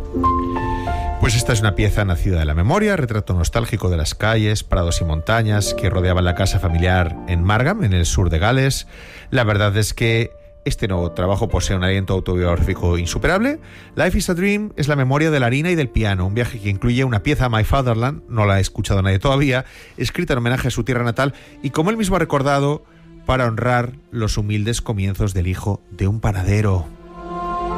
Pues esta es una pieza nacida de la memoria, retrato nostálgico de las calles, prados y montañas que rodeaban la casa familiar en Margam, en el sur de Gales. La verdad es que este nuevo trabajo posee un aliento autobiográfico insuperable. Life is a Dream es la memoria de la harina y del piano, un viaje que incluye una pieza, My Fatherland, no la ha escuchado nadie todavía, escrita en homenaje a su tierra natal y, como él mismo ha recordado, para honrar los humildes comienzos del hijo de un panadero.